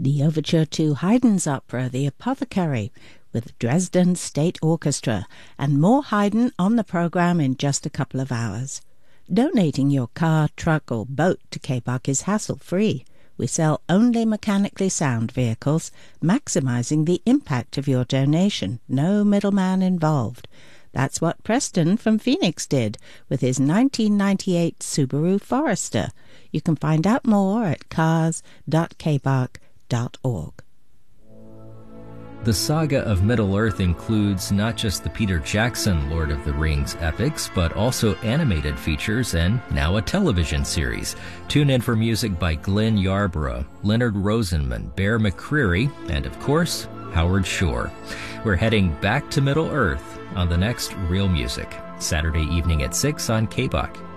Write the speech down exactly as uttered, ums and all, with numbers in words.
the overture to Haydn's opera The Apothecary with Dresden State Orchestra, and more Haydn on the program in just a couple of hours. Donating your car, truck or boat to K B O C is hassle-free. We sell only mechanically sound vehicles, maximizing the impact of your donation. No middleman involved. That's what Preston from Phoenix did with his nineteen ninety-eight Subaru Forester. You can find out more at cars dot k b o c dot org. The saga of Middle-earth includes not just the Peter Jackson Lord of the Rings epics, but also animated features and now a television series. Tune in for music by Glenn Yarborough, Leonard Rosenman, Bear McCreary, and of course, Howard Shore. We're heading back to Middle-earth on the next Real Music, Saturday evening at six on K B O C.